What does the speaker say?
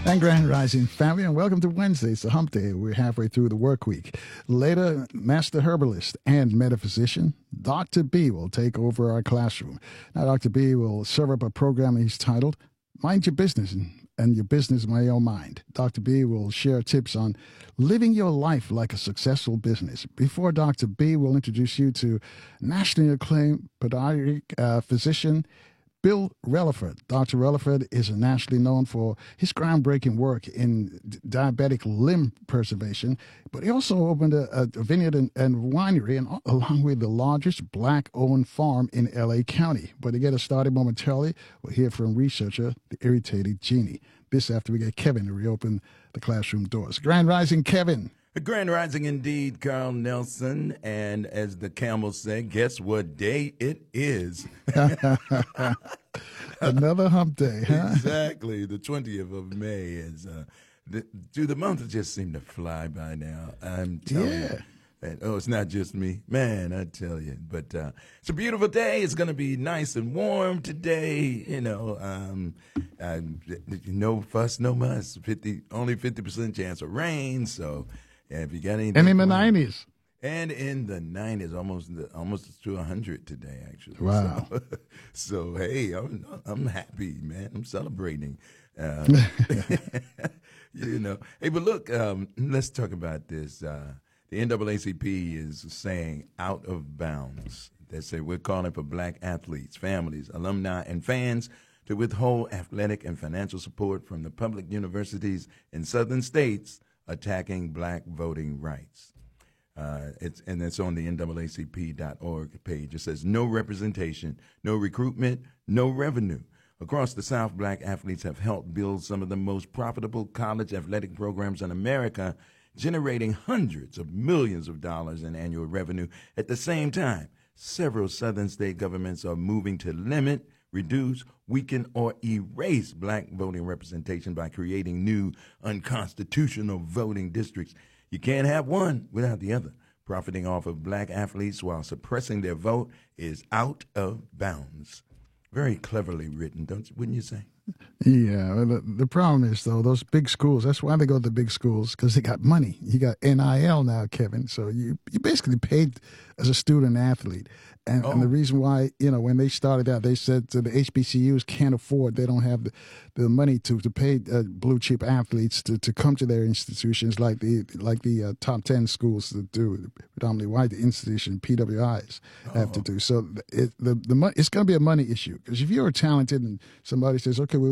And Grand Rising family, and welcome to Wednesday. It's the hump day. We're halfway through the work week. Later, master herbalist and metaphysician Dr. B will take over our classroom. Now, Dr. B will serve up a program he's titled Mind Your Business and Your Business by Your Mind. Dr. B will share tips on living your life like a successful business. Before Dr. B will introduce you to nationally acclaimed podiatric physician Bill Relaford. Dr. Relaford is nationally known for his groundbreaking work in diabetic limb preservation, but he also opened a vineyard and winery, and along with the largest black-owned farm in L.A. County. But to get us started momentarily, we'll hear from researcher, the irritated Genie. This after we get Kevin to reopen the classroom doors. Grand Rising, Kevin. A grand rising indeed, Carl Nelson. And as the camels say, guess what day it is? Another hump day, huh? Exactly. The 20th of May is. The months just seem to fly by now. I'm telling you. And, it's not just me. Man, I tell you. But it's a beautiful day. It's going to be nice and warm today. You know, no fuss, no muss. Only 50% chance of rain. So if you got anything. And in the 90s. And in the 90s, almost to 100 today, actually. Wow. So hey, I'm happy, man. I'm celebrating. You know. Hey, but look, let's talk about this. The NAACP is saying out of bounds. They say we're calling for black athletes, families, alumni, and fans to withhold athletic and financial support from the public universities in southern states attacking black voting rights. It's on the NAACP.org page. It says no representation, no recruitment, no revenue. Across the South, black athletes have helped build some of the most profitable college athletic programs in America, generating hundreds of millions of dollars in annual revenue. At the same time, several southern state governments are moving to limit, reduce, weaken, or erase black voting representation by creating new unconstitutional voting districts. You can't have one without the other. Profiting off of black athletes while suppressing their vote is out of bounds. Very cleverly written, wouldn't you say? Yeah, well, the problem is, though, those big schools, that's why they go to the big schools, because they got money. You got NIL now, Kevin, so you basically paid as a student athlete. And the reason why, when they started out, they said the HBCUs can't afford, they don't have the money to pay blue chip athletes to come to their institutions like the top 10 schools that do, predominantly white institution, PWIs have to do. So it's going to be a money issue, because if you're talented and somebody says, okay,